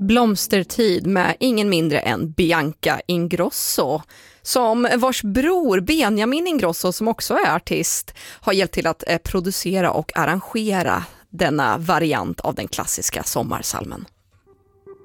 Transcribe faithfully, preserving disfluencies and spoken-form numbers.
Blomstertid med ingen mindre än Bianca Ingrosso, som vars bror Benjamin Ingrosso, som också är artist, har hjälpt till att producera och arrangera denna variant av den klassiska sommarsalmen.